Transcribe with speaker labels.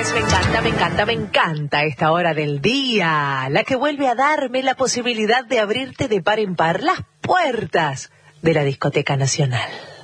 Speaker 1: pues me encanta esta hora del día, la que vuelve a darme la posibilidad de abrirte de par en par las puertas de la Discoteca Nacional.